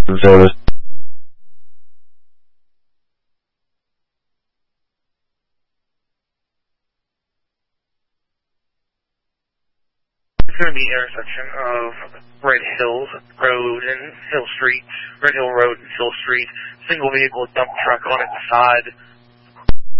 service. It's going to be intersection of Red Hills Road and Hill Street, Red Hill Road and Hill Street. Single vehicle dump truck on its side.